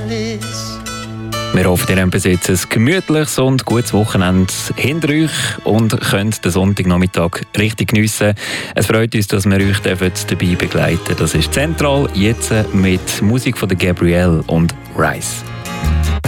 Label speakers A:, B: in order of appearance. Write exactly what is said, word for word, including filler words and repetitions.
A: Wir hoffen, ihr habt bis jetzt ein gemütliches und gutes Wochenende hinter euch und könnt den Sonntagnachmittag richtig geniessen. Es freut uns, dass wir euch dabei begleiten dürfen. Das ist zentral jetzt mit Musik von der Gabrielle und Rice.